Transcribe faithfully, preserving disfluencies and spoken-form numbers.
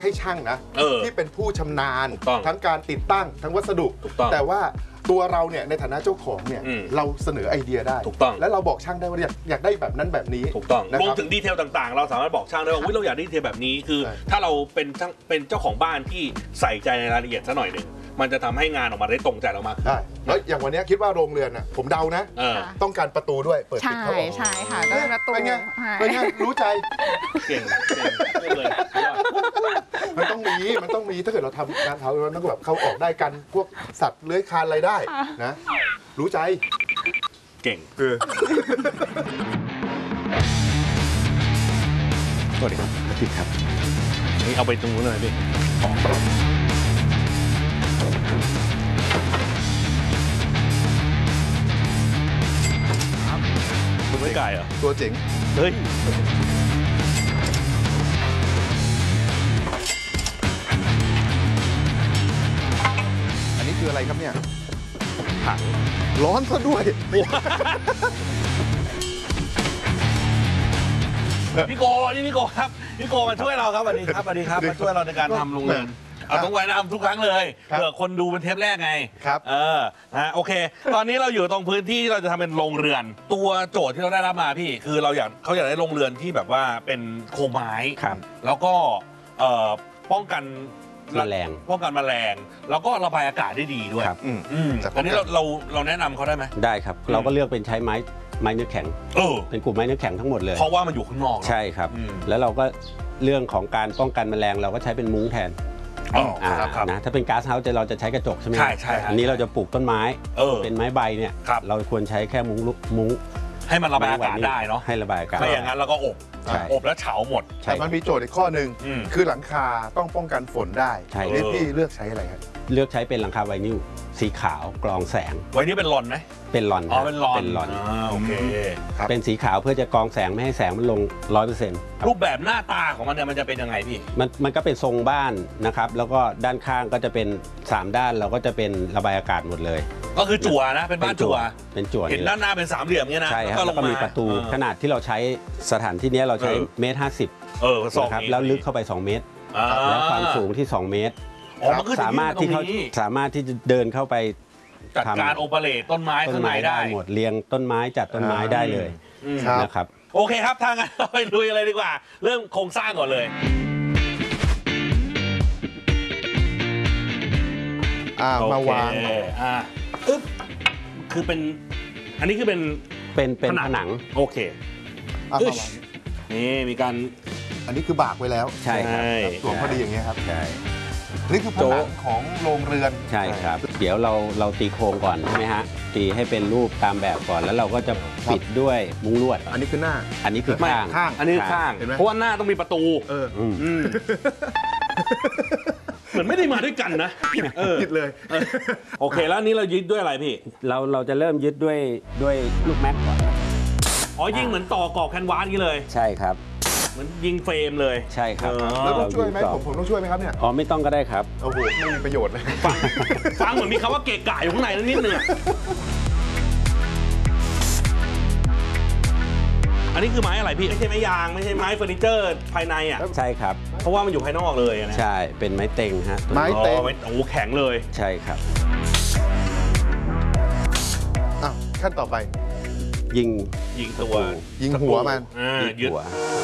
ให้ช่างนะที่เป็นผู้ชำนาญทั้งการติดตั้งทั้งวัสดุแต่ว่าตัวเราเนี่ยในฐานะเจ้าของเนี่ยเราเสนอไอเดียได้ถูกต้องและเราบอกช่างได้ว่าอยากอยากได้แบบนั้นแบบนี้ถูกต้องรวมถึงดีเทลต่างๆเราสามารถบอกช่างได้ว่าเราอยากได้ดีเทลแบบนี้คือถ้าเราเป็นช่างเป็นเจ้าของบ้านที่ใส่ใจในรายละเอียดซะหน่อยหนึ่งมันจะทำให้งานออกมาได้ตรงใจเรามากได้แล้วอย่างวันนี้คิดว่าโรงเรือนน่ะผมเดานะต้องการประตูด้วยเปิดปิดเข้าออกใช่ค่ะก็ประตูเป็นไงเป็นไงรู้ใจเก่งเก่งเลยมันต้องมีมันต้องมีถ้าเกิดเราทำการเท้าเราต้องแบบเข้าออกได้กันพวกสัตว์เลื้อยคลานอะไรได้นะรู้ใจเก่งเออสวัสดีครับอาทิตย์ครับนี่เอาไปตรงนู้นเลยพี่คุณไม่ไก่เหรอตัวเจ๋งเฮ้ยอันนี้คืออะไรครับเนี่ยถังร้อนซะด้วยพี่โกนี่พี่โกครับพี่โกมาช่วยเราครับสวัสดีครับสวัสดีครับมาช่วยเราในการทำโรงเรือนเอาต้องไว้นำทุกครั้งเลยเผื่อคนดูเป็นเทปแรกไงครับเออนะโอเคตอนนี้เราอยู่ตรงพื้นที่ที่เราจะทำเป็นโรงเรือนตัวโจทย์ที่เราได้รับมาพี่คือเราอยากเขาอยากได้โรงเรือนที่แบบว่าเป็นโครงไม้แล้วก็ป้องกันแมลงป้องกันแมลงแล้วก็ระบายอากาศได้ดีด้วยอันนี้เราเราเราแนะนำเขาได้ไหมได้ครับเราก็เลือกเป็นใช้ไม้ไม้เนื้อแข็งเป็นกลุ่มไม้เนื้อแข็งทั้งหมดเลยเพราะว่ามันอยู่ข้างนอกใช่ครับแล้วเราก็เรื่องของการป้องกันแมลงเราก็ใช้เป็นมุ้งแทนนะถ้าเป็นก๊าซเฮาส์เราจะใช้กระจกใช่ไหมใช่ใช่อันนี้เราจะปลูกต้นไม้เป็นไม้ใบเนี่ยเราควรใช้แค่มุ้งมุ้งให้มันระบายอากาศได้เนาะให้ระบายอากาศไม่อย่างนั้นเราก็อบอบแล้วเฉาหมดแต่มันมีโจทย์อีกข้อหนึ่งคือหลังคาต้องป้องกันฝนได้นี่พี่เลือกใช้อะไรครับเลือกใช้เป็นหลังคาไวนิลสีขาวกรองแสงไวนิลเป็นลอนไหมเป็นลอนอ๋อเป็นลอนเป็นลอนโอเคเป็นสีขาวเพื่อจะกรองแสงไม่ให้แสงมันลงร้อยเปอร์เซ็นต์รูปแบบหน้าตาของมันเนี่ยมันจะเป็นยังไงพี่มันมันก็เป็นทรงบ้านนะครับแล้วก็ด้านข้างก็จะเป็นสามด้านเราก็จะเป็นระบายอากาศหมดเลยก็คือจั่วนะเป็นบ้านจั่วเป็นจั่วเห็นด้านหน้าเป็นสามเหลี่ยมเนี่ยนะใช่ครับแล้วก็มีประตูขนาดที่เราใช้สถานที่นี้เราใช้เมตรห้าสิบเออนะครับแล้วลึกเข้าไปสองเมตรและความสูงที่สองเมตรสามารถที่เขาสามารถที่จะเดินเข้าไปจัดการโอเปเรตต้นไม้ข้างในได้หมดเรียงต้นไม้จัดต้นไม้ได้เลยนะครับโอเคครับทางนั้นเราไปลุยอะไรดีกว่าเริ่มโครงสร้างก่อนเลยอ่ามาวางอ่าอึ๊บคือเป็นอันนี้คือเป็นเป็นเป็นผนังโอเคนี่มีการอันนี้คือบากไว้แล้วใช่ครับสวมพอดีอย่างเงี้ยครับใช่นี่คือผนังของโรงเรือนใช่ครับเดี๋ยวเราเราตีโครงก่อนใช่ไหมฮะตีให้เป็นรูปตามแบบก่อนแล้วเราก็จะปิดด้วยมุ้งลวดอันนี้คือหน้าอันนี้คือข้างข้างอันนี้ข้างเพราะว่าหน้าต้องมีประตูเออเหมือนไม่ได้มาด้วยกันนะผิดเลยโอเคแล้วนี้เรายึดด้วยอะไรพี่เราเราจะเริ่มยึดด้วยด้วยลูกแม็กก่อนอ๋อยิงเหมือนต่อกรอบแคนวาสนี้เลยใช่ครับเหมือนยิงเฟรมเลยใช่ครับแล้วต้องช่วยไหมผมผมต้องช่วยไหมครับเนี่ยอ๋อไม่ต้องก็ได้ครับโอ้โหไม่มีประโยชน์เลยฟังฟังเหมือนมีคำว่าเกะกะอยู่ข้างในนิดนึงอันนี้คือไม้อะไรพี่ไม่ใช่ไม้ยางไม่ใช่ไม้เฟอร์นิเจอร์ภายในอ่ะใช่ครับเพราะว่ามันอยู่ภายนอกเลยนะใช่เป็นไม้เต็งฮะไม้เต็งโอ้แข็งเลยใช่ครับอ้าวขั้นต่อไปยิงยิงตัวยิงหัวมันยึด